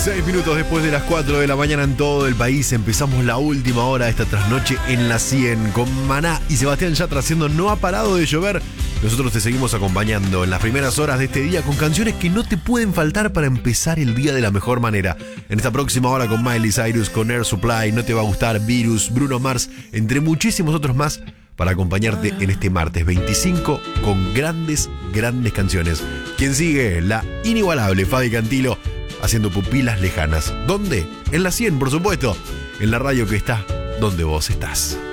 6 minutos después de las 4 de la mañana en todo el país, empezamos la última hora de esta trasnoche en la 100 con Maná y Sebastián Yatra haciendo No ha parado de llover. Nosotros te seguimos acompañando en las primeras horas de este día con canciones que no te pueden faltar para empezar el día de la mejor manera. En esta próxima hora con Miley Cyrus, con Air Supply, No te va a gustar, Virus, Bruno Mars, entre muchísimos otros más, para acompañarte en este martes 25 con grandes canciones. Quien sigue, la inigualable Fabi Cantilo, haciendo Pupilas Lejanas. ¿Dónde? En la 100, por supuesto. En la radio que está donde vos estás.